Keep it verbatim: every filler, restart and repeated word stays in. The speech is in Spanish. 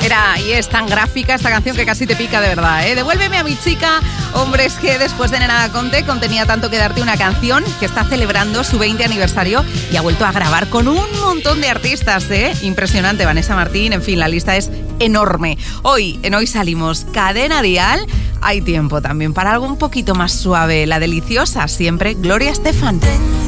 Mira, y es tan gráfica esta canción que casi te pica de verdad, ¿eh? Devuélveme a mi chica. Hombre, es que después de Nenada Conte contenía tanto que darte una canción que está celebrando su veinte aniversario y ha vuelto a grabar con un montón de artistas, ¿eh? Impresionante, Vanessa Martín, en fin, la lista es enorme. Hoy, en Hoy Salimos, Cadena Dial, hay tiempo también para algo un poquito más suave. La deliciosa, siempre, Gloria Estefan.